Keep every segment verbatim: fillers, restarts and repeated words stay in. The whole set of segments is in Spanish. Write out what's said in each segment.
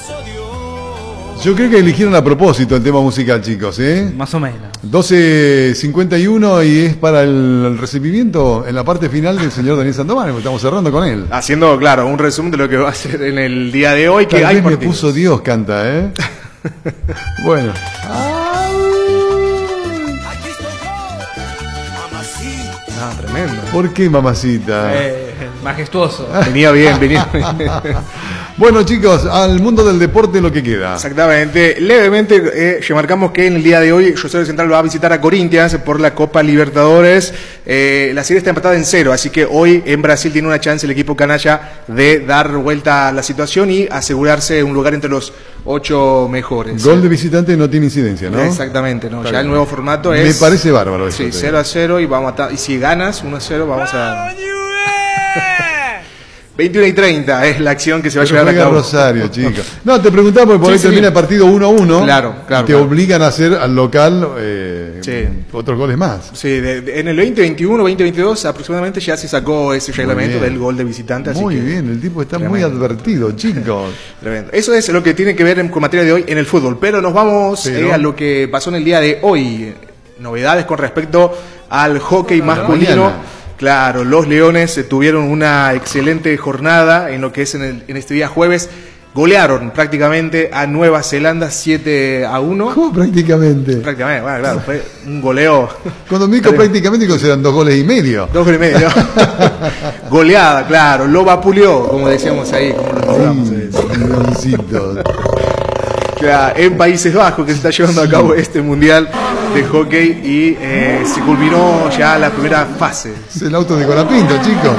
Yo creo que eligieron a propósito el tema musical, chicos, ¿eh? Más o menos. doce cincuenta y uno y es para el, el recibimiento en la parte final del señor Daniel Sandoval. Estamos cerrando con él. Haciendo, claro, un resumen de lo que va a ser en el día de hoy. Que Tal hay vez me partidos. puso Dios, canta, ¿eh? Bueno. Ah, tremendo. ¿Por qué, mamacita? Eh, majestuoso. Venía bien, venía bien. Bueno, chicos, al mundo del deporte lo que queda. Exactamente. Levemente eh, remarcamos que en el día de hoy Rosario Central va a visitar a Corinthians por la Copa Libertadores. Eh, la serie está empatada en cero, así que hoy en Brasil tiene una chance el equipo canalla de dar vuelta a la situación y asegurarse un lugar entre los ocho mejores. Gol de visitante no tiene incidencia, ¿no? Exactamente, ¿no? Está ya bien. el nuevo formato es... Me parece bárbaro eso. Sí, cero a cero y vamos a ta- y si ganas uno a cero vamos a... veintiuno y treinta es la acción que se va Pero a llevar a juega cabo. Rosario, chicos. No, te preguntaba porque por Sí, ahí sí, termina bien. el partido uno a uno. Claro, claro, Te claro. obligan a hacer al local eh, Sí. otros goles más. Sí, de- de- en el veinte veintiuno, veinte veintidós aproximadamente ya se sacó ese reglamento bien. del gol de visitante. Así Muy que, bien, el tipo está muy tremendo. advertido, chicos. Tremendo. Eso es lo que tiene que ver en- con materia de hoy en el fútbol. Pero nos vamos Pero- eh, a lo que pasó en el día de hoy. Novedades con respecto al hockey la masculino. mañana. Claro, los Leones eh, tuvieron una excelente jornada en lo que es en, el- en este día jueves. Golearon prácticamente a Nueva Zelanda siete a uno. ¿Cómo prácticamente? Prácticamente, bueno, claro, fue un goleo. Cuando me digo prácticamente consideran dos goles y medio. Dos goles y medio. Goleada, claro. Lo vapuleó, como decíamos ahí, como lo nombramos. eh. Leoncitos. Claro, en Países Bajos que se está llevando a cabo este mundial de hockey y eh, se culminó ya la primera fase. Es el auto de Colapinto, chicos.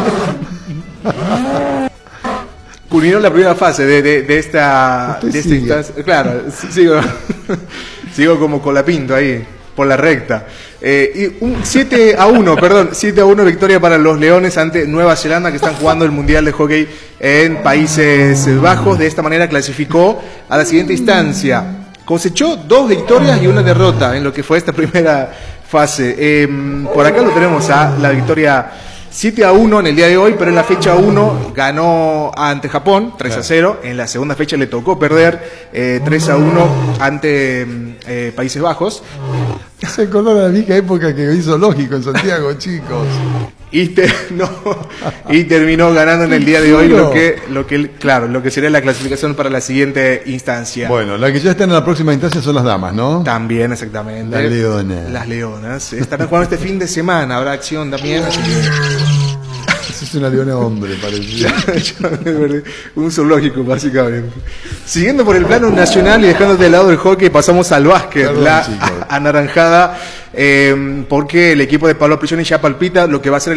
Culminó la primera fase de, de, de esta, Usted de esta sigue. instancia. Claro, sigo, sigo como Colapinto ahí, por la recta. Eh, y un siete a uno, perdón, siete a uno victoria para los Leones ante Nueva Zelanda, que están jugando el Mundial de Hockey en Países Bajos. De esta manera clasificó a la siguiente instancia. Cosechó dos victorias y una derrota en lo que fue esta primera fase. Eh, por acá lo tenemos a la victoria siete a uno en el día de hoy, pero en la fecha uno ganó ante Japón tres a cero. En la segunda fecha le tocó perder eh, tres a uno ante eh, Países Bajos. Se acordó de la vieja época que hizo Lógico en Santiago, chicos. Y, te- no, y terminó ganando en el día de hoy lo que, lo que, claro, lo que sería la clasificación para la siguiente instancia. Bueno, la que ya está en la próxima instancia son las damas, ¿no? También, exactamente. Las leonas. Las leonas. Estarán jugando este fin de semana, habrá acción también. Así que... Es una leona hombre, parecía. un zoológico, básicamente. Siguiendo por el plano nacional y dejando de lado el hockey, pasamos al básquet. Perdón, la chicos. anaranjada, eh, porque el equipo de Pablo Prigioni ya palpita lo que va a ser